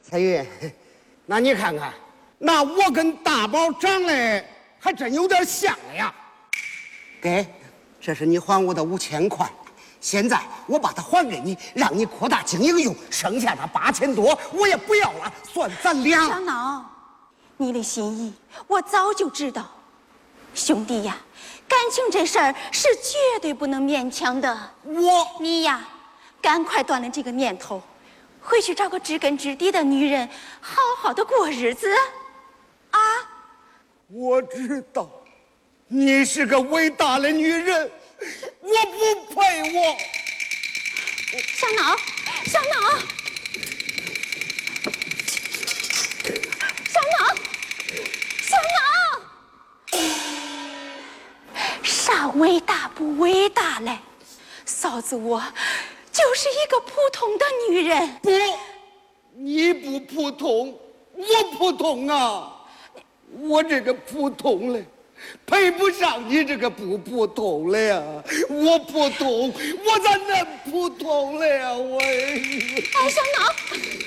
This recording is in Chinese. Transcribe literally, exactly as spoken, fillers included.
彩云，那你看看，那我跟大宝长得还真有点像了呀。给，这是你还我的五千块，现在我把它还给你，让你扩大经营用，剩下的八千多我也不要了，算咱俩。 小孬，你的心意我早就知道，兄弟呀，感情这事儿是绝对不能勉强的。 我， 你呀，赶快断了这个念头，回去找个知根知底的女人，好好的过日子。啊， 我知道，你是个伟大的女人，我不配我。 小孬，小孬，小孬，小孬，啥伟大不伟大嘞？嫂子我就是一个普通的女人。 不，你不普通，我普通啊！我这个普通嘞，配不上你这个不普通了呀！我普通，我咋能普通了呀？我…… 哎，小孬。